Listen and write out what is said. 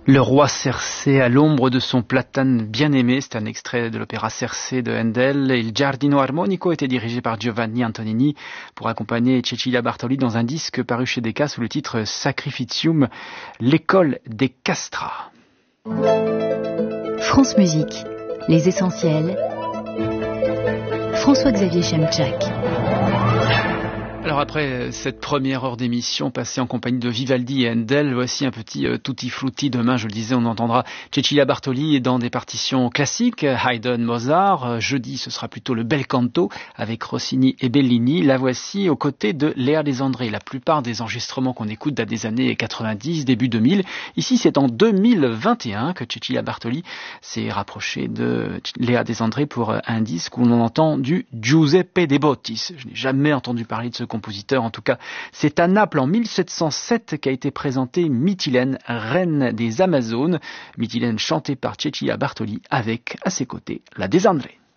Le roi Cersei à l'ombre de son platane bien-aimé, c'est un extrait de l'opéra Cersei de Handel. Il Giardino Armonico était dirigé par Giovanni Antonini pour accompagner Cecilia Bartoli dans un disque paru chez Decca sous le titre Sacrificium, l'école des castrats. France Musique, les essentiels. François-Xavier Chemchak. Alors après cette première heure d'émission passée en compagnie de Vivaldi et Handel, voici un petit tutti frutti. Demain, je le disais, on entendra Cecilia Bartoli dans des partitions classiques, Haydn, Mozart. Jeudi, ce sera plutôt le bel canto avec Rossini et Bellini. La voici aux côtés de Léa Desandré. La plupart des enregistrements qu'on écoute datent des années 90, début 2000. Ici, c'est en 2021 que Cecilia Bartoli s'est rapprochée de Léa Desandré pour un disque où l'on entend du Giuseppe De Bottis. Je n'ai jamais entendu parler de ce compositeur, en tout cas. C'est à Naples en 1707 qu'a été présentée Mytilène, reine des Amazones. Mytilène chantée par Cecilia Bartoli avec, à ses côtés, la Desandré.